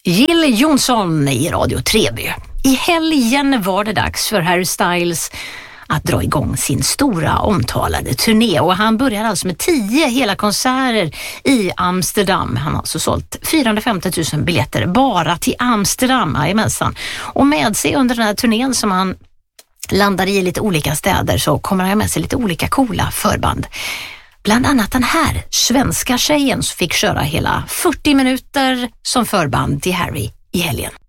Jill Johnson i Radio Treby. I helgen var det dags för Harry Styles att dra igång sin stora omtalade turné, och han börjar alltså med 10 hela konserter i Amsterdam. Han har alltså sålt 450 000 biljetter bara till Amsterdam, jajamensan. Och med sig under den här turnén som han landar i lite olika städer så kommer han med sig lite olika coola förband. Bland annat den här svenska tjejen som fick köra hela 40 minuter som förband till Harry i helgen.